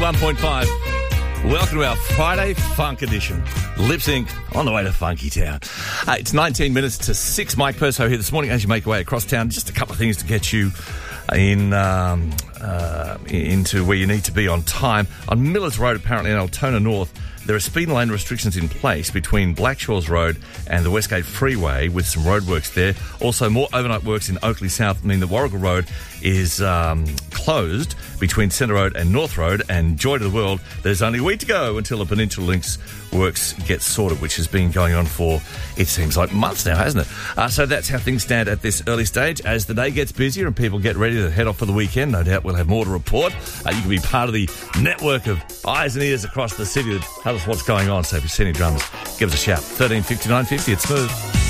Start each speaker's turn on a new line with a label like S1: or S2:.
S1: 91.5. Welcome to our Friday Funk edition. Lip Sync on the way to Funky Town. It's 19 minutes to 6. Mike Perso here this morning as you make your way across town. Just a couple of things to get you into where you need to be on time. On Millers Road, apparently in Altona North, there are speed lane restrictions in place between Blackshaw's Road and the Westgate Freeway with some roadworks there. Also, more overnight works in Oakley South mean the Warrigal Road is closed between Centre Road and North Road. And joy to the world, there's only a week to go until the Peninsula Links works get sorted, which has been going on for, it seems like, months now, hasn't it? So that's how things stand at this early stage. As the day gets busier and people get ready to head off for the weekend, no doubt we'll have more to report. You can be part of the network of eyes and ears across the city that tell us what's going on. So if you see any dramas, give us a shout. 13 59 50, it's Smooth.